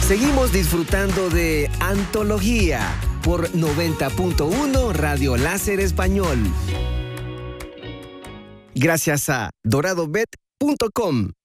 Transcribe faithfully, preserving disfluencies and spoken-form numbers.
Seguimos disfrutando de Antología por noventa punto uno Radio Láser Español. Gracias a dorado bet punto com.